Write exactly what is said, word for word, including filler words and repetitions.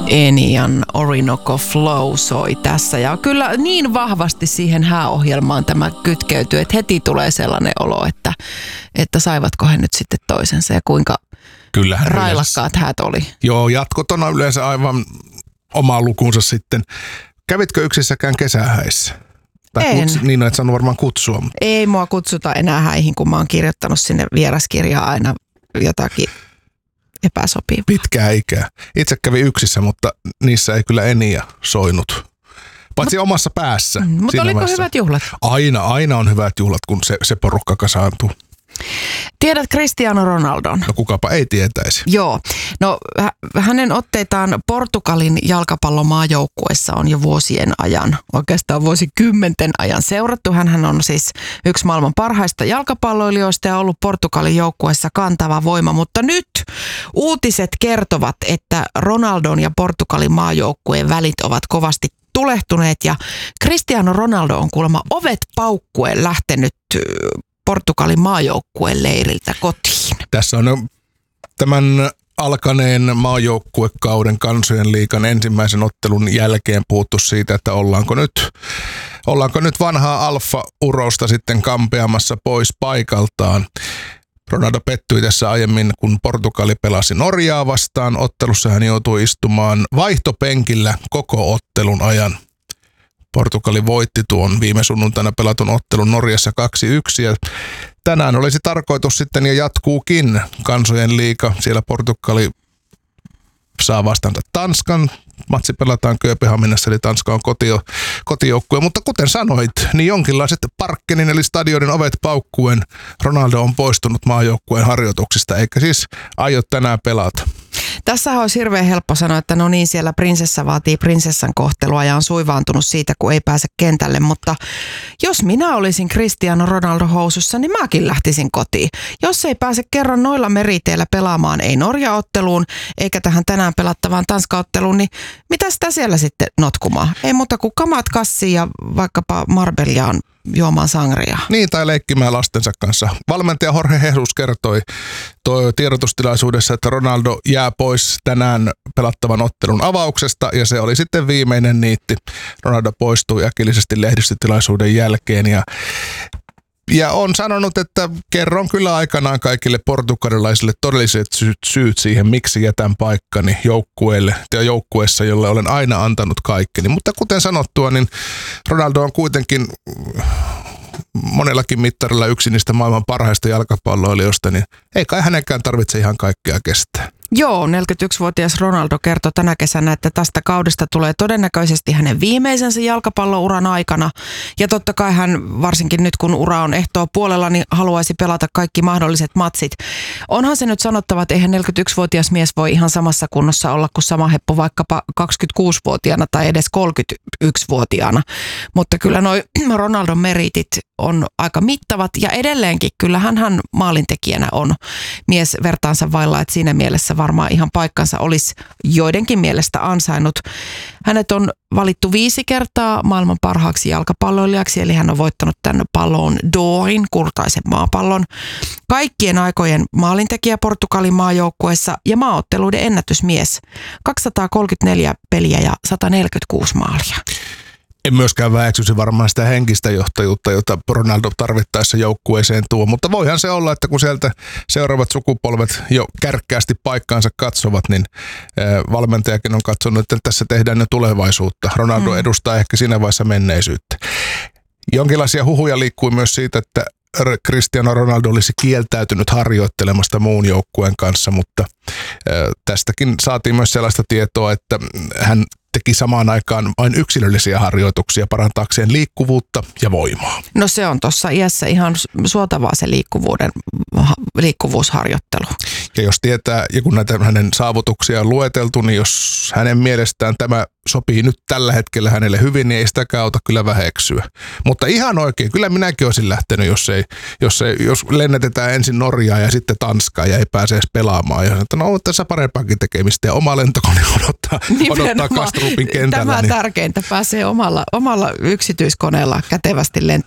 Enian Orinoco Flow soi tässä. Ja kyllä niin vahvasti siihen hääohjelmaan tämä kytkeytyy, että heti tulee sellainen olo, että, että saivatko he nyt sitten toisensa ja kuinka Kyllähän railakkaat yleensä häät oli. Joo, jatkot on yleensä aivan oma lukunsa sitten. Kävitkö yksissäkään kesähäissä? Tai en. Kuts, niin, et saanut varmaan kutsua. Mutta. Ei mua kutsuta enää häihin, kun mä oon kirjoittanut sinne vieraskirjaa aina jotakin epäsopivaa. Pitkää ikää. Itse kävi yksissä, mutta niissä ei kyllä Enia soinut. Paitsi Mut, omassa päässä. Mutta oliko vaiheessa. Hyvät juhlat? Aina, aina on hyvät juhlat, kun se, se porukka kasaantuu. Tiedät Cristiano Ronaldon? No kukapa ei tietäisi. Joo. No hänen otteitaan Portugalin jalkapallomaajoukkuessa on jo vuosien ajan, oikeastaan vuosikymmenten ajan seurattu. Hänhän on siis yksi maailman parhaista jalkapalloilijoista ja ollut Portugalin joukkueessa kantava voima. Mutta nyt uutiset kertovat, että Ronaldon ja Portugalin maajoukkueen välit ovat kovasti tulehtuneet ja Cristiano Ronaldo on kuulemma ovet paukkuen lähtenyt Portugalin maajoukkueen leiriltä kotiin. Tässä on tämän alkaneen maajoukkuekauden kansojen liigan ensimmäisen ottelun jälkeen puhuttu siitä, että ollaanko nyt, ollaanko nyt vanhaa alfa-urosta sitten kampeamassa pois paikaltaan. Ronaldo pettyi tässä aiemmin, kun Portugali pelasi Norjaa vastaan. Ottelussa hän joutui istumaan vaihtopenkillä koko ottelun ajan. Portugali voitti tuon viime sunnuntaina pelatun ottelun Norjassa kaksi yksi ja tänään olisi tarkoitus sitten ja jatkuukin kansojen liiga. Siellä Portugali saa vastaansa Tanskan. Matsi pelataan Kööpenhaminassa, eli Tanska on kotio, kotijoukkue. Mutta kuten sanoit, niin jonkinlaiset parkkenin eli stadionin ovet paukkuen Ronaldo on poistunut maajoukkueen harjoituksista, eikä siis aio tänään pelata. Tässähän olisi hirveän helppo sanoa, että no niin, siellä prinsessa vaatii prinsessan kohtelua ja on suivaantunut siitä, kun ei pääse kentälle. Mutta jos minä olisin Cristiano Ronaldo housussa, niin mäkin lähtisin kotiin. Jos ei pääse kerran noilla meriteillä pelaamaan, ei Norja-otteluun eikä tähän tänään pelattavaan Tanska-otteluun, niin mitä sitä siellä sitten notkumaan? Ei muuta kuin kamat kassiin ja vaikkapa Marbellaan juomaan sangria. Niin, tai leikkimään lastensa kanssa. Valmentaja Jorge Jesus kertoi toi tiedotustilaisuudessa, että Ronaldo jää pois tänään pelattavan ottelun avauksesta, ja se oli sitten viimeinen niitti. Ronaldo poistui äkillisesti lehdistötilaisuuden jälkeen, ja Ja on sanonut, että kerron kyllä aikanaan kaikille portugalilaisille todelliset syyt, syyt siihen, miksi jätän paikkani joukkueelle ja joukkueessa, jolle olen aina antanut kaikkeni. Mutta kuten sanottua, niin Ronaldo on kuitenkin monellakin mittarilla yksi niistä maailman parhaista jalkapalloilijoista, niin ei kai hänenkään tarvitse ihan kaikkea kestää. Joo, neljäkymmentäyksivuotias Ronaldo kertoi tänä kesänä, että tästä kaudesta tulee todennäköisesti hänen viimeisensä jalkapallouran aikana. Ja totta kai hän, varsinkin nyt kun ura on ehtoa puolella, niin haluaisi pelata kaikki mahdolliset matsit. Onhan se nyt sanottava, että eihän neljäkymmentäyksivuotias mies voi ihan samassa kunnossa olla kuin sama heppu vaikkapa kaksikymmentäkuusivuotiaana tai edes kolmekymmentäyksivuotiaana. Mutta kyllä noi Ronaldon meritit on aika mittavat ja edelleenkin kyllähän hän maalintekijänä on mies vertaansa vailla, että siinä mielessä varmaan ihan paikkansa olisi joidenkin mielestä ansainnut. Hänet on valittu viisi kertaa maailman parhaaksi jalkapalloilijaksi, eli hän on voittanut tämän Ballon d'Orin, kultaisen maapallon, kaikkien aikojen maalintekijä Portugalin maajoukkueessa ja maaotteluiden ennätysmies. kaksisataakolmekymmentäneljä peliä ja sata neljäkymmentäkuusi maalia. En myöskään väheksyisi varmaan sitä henkistä johtajuutta, jota Ronaldo tarvittaessa joukkueeseen tuo, mutta voihan se olla, että kun sieltä seuraavat sukupolvet jo kärkkäästi paikkaansa katsovat, niin valmentajakin on katsonut, että tässä tehdään jo tulevaisuutta. Ronaldo mm. edustaa ehkä siinä vaiheessa menneisyyttä. Jonkinlaisia huhuja liikkui myös siitä, että Cristiano Ronaldo olisi kieltäytynyt harjoittelemasta muun joukkueen kanssa, mutta tästäkin saatiin myös sellaista tietoa, että hän teki samaan aikaan vain yksilöllisiä harjoituksia parantaakseen liikkuvuutta ja voimaa. No se on tuossa iässä ihan suotavaa se liikkuvuuden, liikkuvuusharjoittelu. Ja jos tietää, ja kun näitä hänen saavutuksia on lueteltu, niin jos hänen mielestään tämä sopii nyt tällä hetkellä hänelle hyvin, niin ei sitäkään auta kyllä väheksyä. Mutta ihan oikein, kyllä minäkin olisin lähtenyt, jos, ei, jos, ei, jos lennätetään ensin Norjaa ja sitten Tanskaa ja ei pääse edes pelaamaan. Ja sanotaan, no on tässä parempaakin tekemistä ja oma lentokone odottaa, odottaa Kastrupin kentällä. Tämä niin. tärkeintä, pääsee omalla, omalla yksityiskoneella kätevästi lentämään.